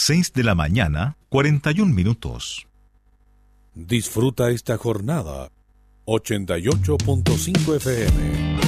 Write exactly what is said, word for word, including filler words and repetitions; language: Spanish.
seis de la mañana, cuarenta y un minutos. Disfruta esta jornada. ochenta y ocho punto cinco F M.